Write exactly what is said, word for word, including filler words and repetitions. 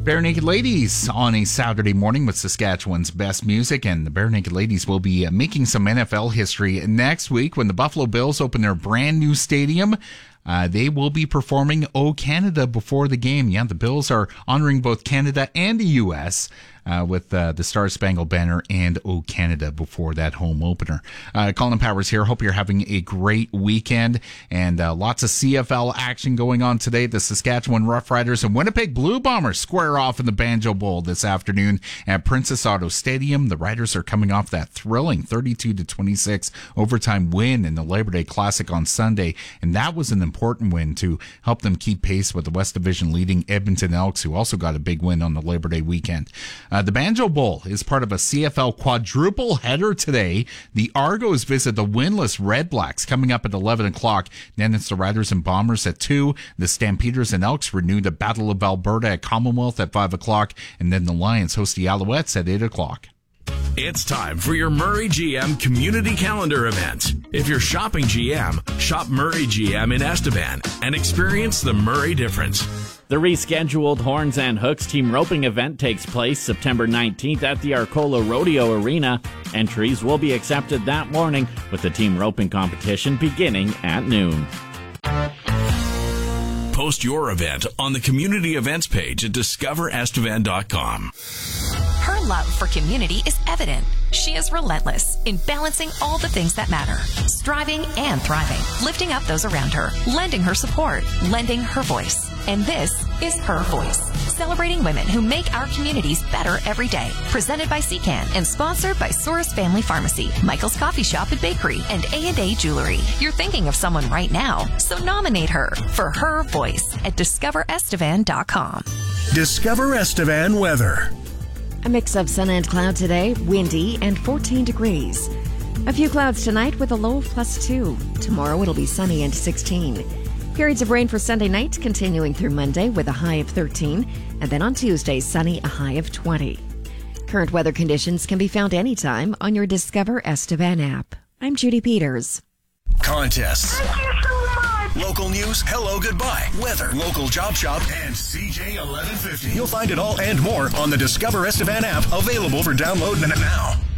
Bare Naked Ladies on a Saturday morning with Saskatchewan's best music, and the Bare Naked Ladies will be uh, making some N F L history next week when the Buffalo Bills open their brand new stadium. Uh, they will be performing O Canada before the game. Yeah, the Bills are honoring both Canada and the U S Uh, with uh, the Star Spangled Banner and O Canada before that home opener. Uh, Colin Powers here. Hope you're having a great weekend, and uh, lots of C F L action going on today. The Saskatchewan Roughriders and Winnipeg Blue Bombers square off in the Banjo Bowl this afternoon at Princess Auto Stadium. The Riders are coming off that thrilling thirty-two to twenty-six overtime win in the Labor Day Classic on Sunday, and that was an important win to help them keep pace with the West Division leading Edmonton Elks, who also got a big win on the Labor Day weekend. Uh, the Banjo Bowl is part of a C F L quadruple header today. The Argos visit the winless Red Blacks coming up at eleven o'clock. Then it's the Riders and Bombers at two. The Stampeders and Elks renew the Battle of Alberta at Commonwealth at five o'clock. And then the Lions host the Alouettes at eight o'clock. It's time for your Murray G M community calendar event. If you're shopping G M, shop Murray G M in Estevan and experience the Murray difference. The rescheduled Horns and Hooks team roping event takes place September nineteenth at the Arcola Rodeo Arena. Entries will be accepted that morning, with the team roping competition beginning at noon. Post your event on the community events page at discover estevan dot com. Her love for community is evident. She is relentless in balancing all the things that matter, striving and thriving, lifting up those around her, lending her support, lending her voice. And this is Her Voice, celebrating women who make our communities better every day. Presented by C CAN and sponsored by Soros Family Pharmacy, Michael's Coffee Shop and Bakery, and A and A Jewelry. You're thinking of someone right now, so nominate her for Her Voice at discover estevan dot com. Discover Estevan weather. A mix of sun and cloud today, windy and fourteen degrees. A few clouds tonight with a low of plus two. Tomorrow it'll be sunny and sixteen. Periods of rain for Sunday night continuing through Monday with a high of thirteen. And then on Tuesday, sunny, a high of twenty. Current weather conditions can be found anytime on your Discover Estevan app. I'm Judy Peters. Contests. Local news, hello, goodbye, weather, local job shop, and C J eleven fifty. You'll find it all and more on the Discover Estevan app, available for download now.